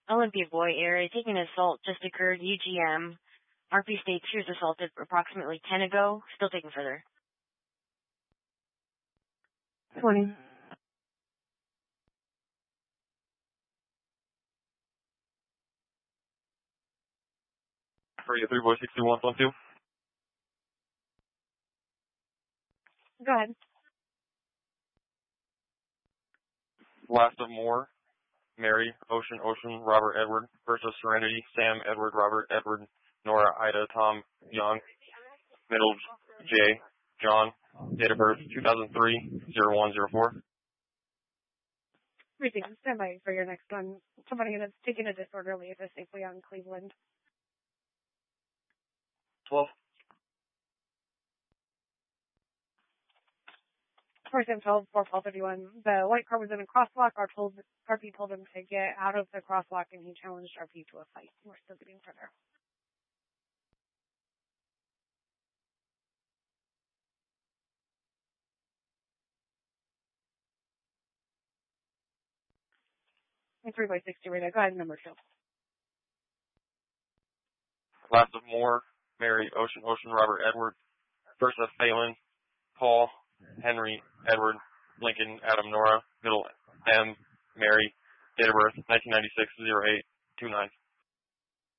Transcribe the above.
Olympia Boy area taking assault just occurred. UGM. RP states here's assaulted approximately 10 ago. Still taking further. 20. For you, 3 boy 6112. Go ahead. Last of Moore, Mary, Ocean, Robert, Edward, versus Serenity, Sam, Edward, Robert, Edward, Nora, Ida, Tom, Young, Middle, J, John, date of birth 2003-0104. Briefing, stand by for your next one. Somebody that's taking a disorderly is safely on Cleveland. 12. 4712, 4431. The white car was in a crosswalk. RP told him to get out of the crosswalk, and he challenged RP to a fight. We're still getting further. And 3 by 60 right now. Go ahead, number 2. Last of Moore, Mary, Ocean, Robert, Edward, versus Phelan, Paul, Henry, Edward, Lincoln, Adam, Nora, Middle, M, Mary, date of birth 1996-08-29.